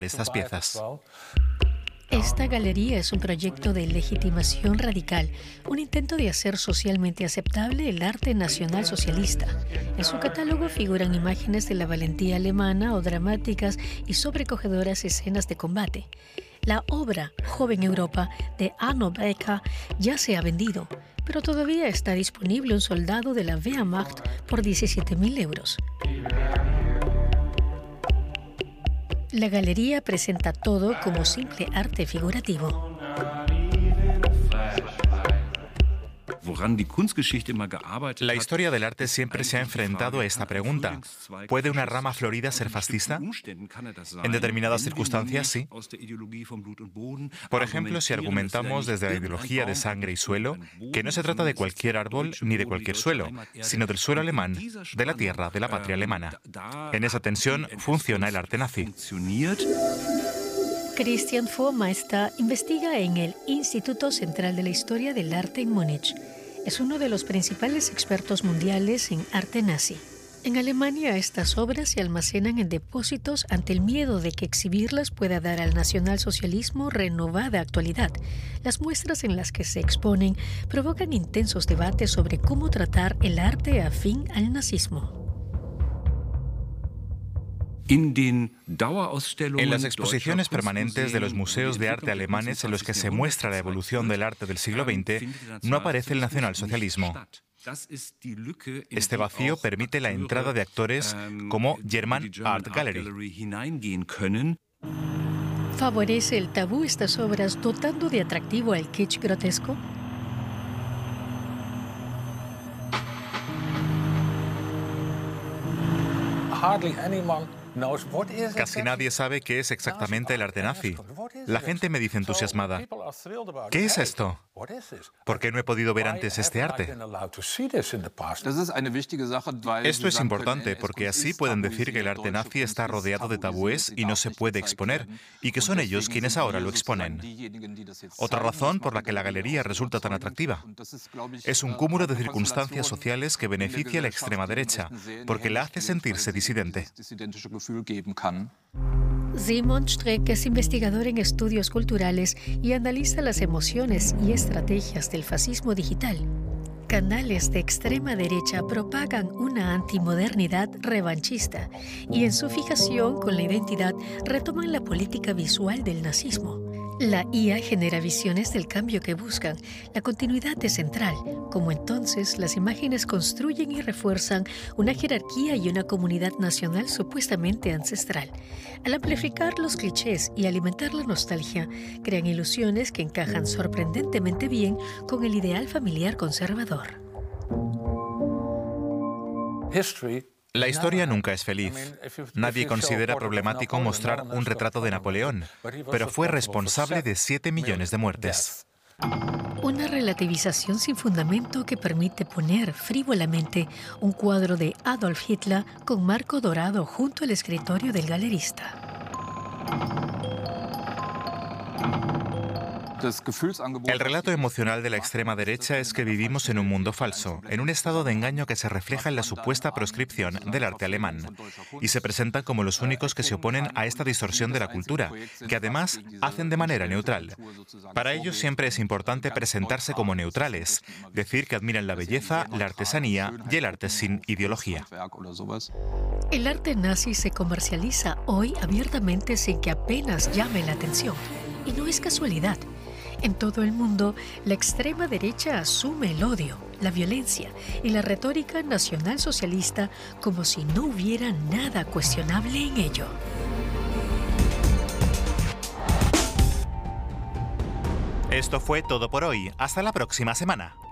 estas piezas. Esta galería es un proyecto de legitimación radical, un intento de hacer socialmente aceptable el arte nacional socialista. En su catálogo figuran imágenes de la valentía alemana o dramáticas y sobrecogedoras escenas de combate. La obra Joven Europa de Arno Becker ya se ha vendido, pero todavía está disponible un soldado de la Wehrmacht por 17.000 euros. La galería presenta todo como simple arte figurativo. La historia del arte siempre se ha enfrentado a esta pregunta. ¿Puede una rama florida ser fascista? En determinadas circunstancias, sí. Por ejemplo, si argumentamos desde la ideología de sangre y suelo, que no se trata de cualquier árbol ni de cualquier suelo, sino del suelo alemán, de la tierra, de la patria alemana. En esa tensión funciona el arte nazi. Christian Vormeister investiga en el Instituto Central de la Historia del Arte en Múnich. Es uno de los principales expertos mundiales en arte nazi. En Alemania, estas obras se almacenan en depósitos ante el miedo de que exhibirlas pueda dar al nacionalsocialismo renovada actualidad. Las muestras en las que se exponen provocan intensos debates sobre cómo tratar el arte afín al nazismo. En las exposiciones permanentes de los museos de arte alemanes en los que se muestra la evolución del arte del siglo XX, no aparece el nacionalsocialismo. Este vacío permite la entrada de actores como German Art Gallery. ¿Favorece el tabú estas obras dotando de atractivo al kitsch grotesco? Casi nadie sabe qué es exactamente el arte nazi. La gente me dice entusiasmada: ¿qué es esto? ¿Por qué no he podido ver antes este arte? Esto es importante porque así pueden decir que el arte nazi está rodeado de tabúes y no se puede exponer, y que son ellos quienes ahora lo exponen. Otra razón por la que la galería resulta tan atractiva es un cúmulo de circunstancias sociales que beneficia a la extrema derecha, porque la hace sentirse disidente. Simon Streck es investigador en estudios culturales y analiza las emociones y estrategias del fascismo digital. Canales de extrema derecha propagan una antimodernidad revanchista y en su fijación con la identidad retoman la política visual del nazismo. La IA genera visiones del cambio que buscan. La continuidad es central, como entonces las imágenes construyen y refuerzan una jerarquía y una comunidad nacional supuestamente ancestral. Al amplificar los clichés y alimentar la nostalgia, crean ilusiones que encajan sorprendentemente bien con el ideal familiar conservador. La historia nunca es feliz. Nadie considera problemático mostrar un retrato de Napoleón, pero fue responsable de 7 millones de muertes. Una relativización sin fundamento que permite poner frívolamente un cuadro de Adolf Hitler con marco dorado junto al escritorio del galerista. El relato emocional de la extrema derecha es que vivimos en un mundo falso, en un estado de engaño que se refleja en la supuesta proscripción del arte alemán, y se presentan como los únicos que se oponen a esta distorsión de la cultura, que además hacen de manera neutral. Para ellos siempre es importante presentarse como neutrales, decir que admiran la belleza, la artesanía y el arte sin ideología. El arte nazi se comercializa hoy abiertamente sin que apenas llame la atención, y no es casualidad. En todo el mundo, la extrema derecha asume el odio, la violencia y la retórica nacionalsocialista como si no hubiera nada cuestionable en ello. Esto fue todo por hoy. Hasta la próxima semana.